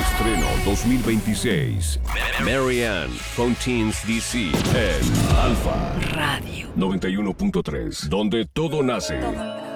Estreno 2026. Marianne Fontaine's DC en Alfa Radio 91.3, donde todo nace.